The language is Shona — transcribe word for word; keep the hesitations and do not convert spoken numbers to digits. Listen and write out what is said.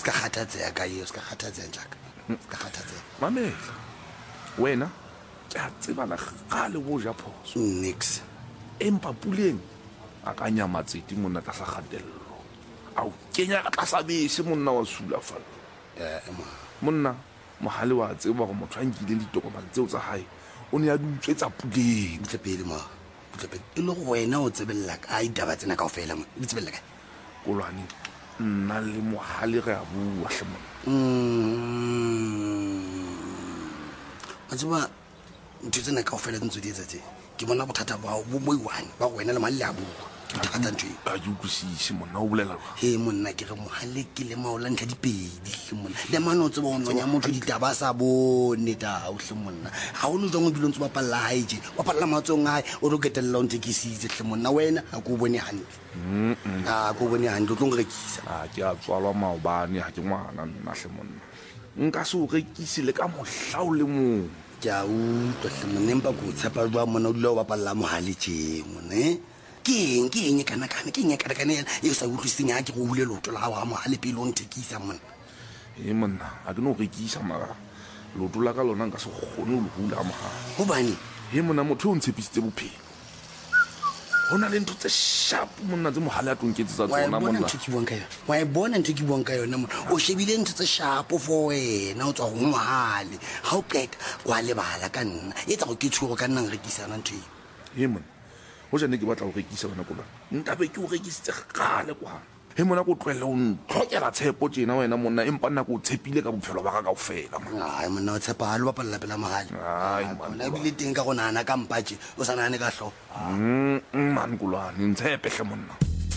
ska kgathatseha ka eo ska kgathatseha ntjaka ska kgathatseha mamela wena ke a tsebana gale bo ja phoso nix empa puleng a ka nyamatseti monna ka sa kgatello au kenya ka tlasa bese monna wa sula fa eh mo monna mohale wa tseba go motho a nkile ditokomane tseo tsa hae o ne a dutswetsa puleng butle pele mo butle pele e le go wena o tsebella ka ditaba tsena kaofela mo di tsebella ka kolwane nna le mohale re a bua hle monna mm a tseba ntse tsena kaofela ntse di etsa tse ke bona bothata ba bo mo iwane ba go wena le mali a bua ke thata ntwe a di utlwisise monna o bolela jwang he monna ke re mohale ke le maola ntlha dipedi hle monna le mano tseba o nyonya motho ditaba sa bone ta o hle monna ha o lo jang o bilong tse ba palla hae je wa palla matsong hae o ro ketella o ntekisitse hle monna wena ha ko bone hantle mm ha ko bone hantle o tlo ngrekisa a ke a tswalwa maobane ha ke ngwana nna hle monna nka se o rekise le ka mohla o le mong ke a utlwa hle monna empa ko tshepa ba mona o dilo ba palla mohale je monna ke eng ke eng kana kana ke eng kana kana e sa utlwiseng ha ke go hule loto la ha mo hale pele o ntekisa monna e monna a ke no rekisa mara loto la ka lona nka se gone o le hula maga ho bane he monna motho o ntshepisitse bophelo hona le ntho tse sharp monna tse mohale a tonketsetsa wa tsona bona monna ntho ke buang ka yona wa e bona ntho ke buang ka yona monna o shebile ntho tse sharp for wena o tswa go mohale ha o qeta wa lebala ka nna e tsa go ke tshwego ka nna rekisana ntho e he monna ho jane ke batla go rekisa bana kola ntabe ke o rekisitse gale kwa he mona ko tlwele o ntlhokela tshepo tjena wena monna empa nna ko tshepile ka bophelo ba ka kaofela monna ai monna o tshepa ha le wa palla pela mahale ai monna bile teng ka go nana ka mpaje o sa nane ka hlo mm man kulwane ntshepe hle monna